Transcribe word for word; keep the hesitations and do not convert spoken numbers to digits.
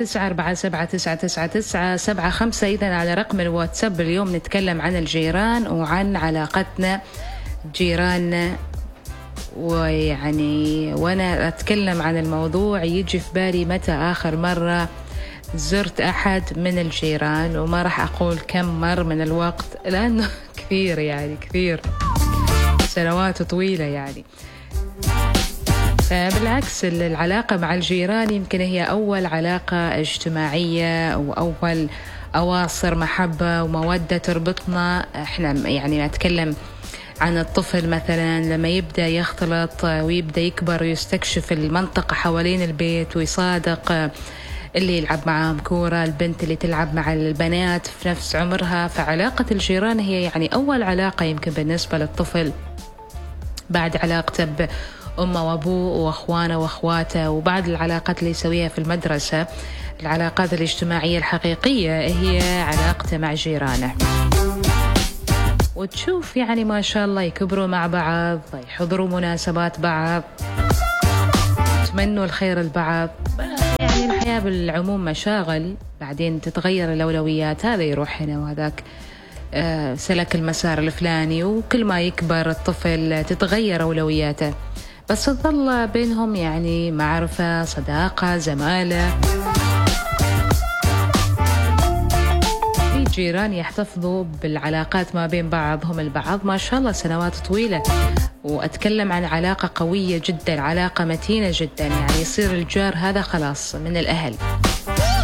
تسعة أربعة سبعة تسعة تسعة تسعة سبعة خمسة. إذن على رقم الواتساب اليوم نتكلم عن الجيران وعن علاقتنا بجيراننا. ويعني وأنا أتكلم عن الموضوع يجي في بالي متى آخر مرة زرت أحد من الجيران، وما راح أقول كم مر من الوقت لأنه كثير يعني كثير سنوات طويلة يعني. فبالعكس العلاقة مع الجيران يمكن هي أول علاقة اجتماعية أو أول أواصر محبة ومودة تربطنا. إحنا يعني نتكلم عن الطفل مثلا لما يبدأ يختلط ويبدأ يكبر ويستكشف المنطقة حوالين البيت ويصادق اللي يلعب معهم كورة، البنت اللي تلعب مع البنات في نفس عمرها. فعلاقة الجيران هي يعني أول علاقة يمكن بالنسبة للطفل بعد علاقته بأمه وأبوه وأخوانه وأخواته، وبعد العلاقات اللي يسويها في المدرسة. العلاقات الاجتماعية الحقيقية هي علاقته مع جيرانه، وتشوف يعني ما شاء الله يكبروا مع بعض، يحضروا مناسبات بعض، يتمنوا الخير لبعض. يعني الحياة بالعموم مشاغل، بعدين تتغير الأولويات، هذا يروح هنا وهذاك آه سلك المسار الفلاني، وكل ما يكبر الطفل تتغير أولوياته، بس تظل بينهم يعني معرفة، صداقة، زمالة. في جيران يحتفظوا بالعلاقات ما بين بعضهم البعض ما شاء الله سنوات طويلة، وأتكلم عن علاقة قوية جدا، علاقة متينة جدا، يعني يصير الجار هذا خلاص من الأهل.